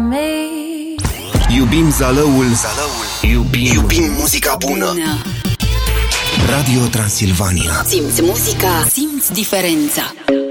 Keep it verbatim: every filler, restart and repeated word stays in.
me. Iubim Zalăul, Zalăul. Iubim, Iubim muzica bună. Radio Transilvania. Simți muzica, simți diferența.